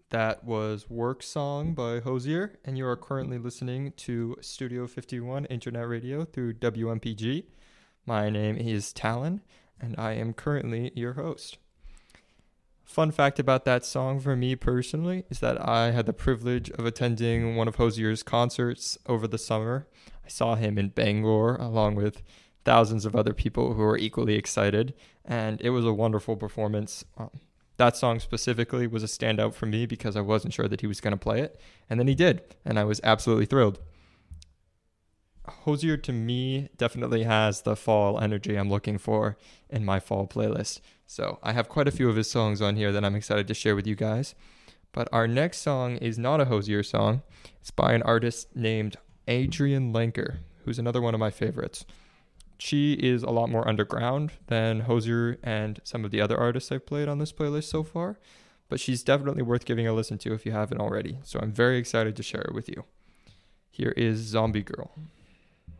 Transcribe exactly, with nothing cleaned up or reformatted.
That was Work Song by Hosier, and you are currently listening to Studio fifty-one Internet Radio through W M P G. My name is Talon, and I am currently your host. Fun fact about that song for me personally is that I had the privilege of attending one of Hosier's concerts over the summer. I saw him in Bangor along with thousands of other people who were equally excited, and it was a wonderful performance. Um, That song specifically was a standout for me because I wasn't sure that he was going to play it. And then he did, and I was absolutely thrilled. Hosier, to me, definitely has the fall energy I'm looking for in my fall playlist. So I have quite a few of his songs on here that I'm excited to share with you guys. But our next song is not a Hosier song. It's by an artist named Adrienne Lenker, who's another one of my favorites. She is a lot more underground than Hosier and some of the other artists I've played on this playlist so far, but she's definitely worth giving a listen to if you haven't already, so I'm very excited to share it with you. Here is Zombie Girl.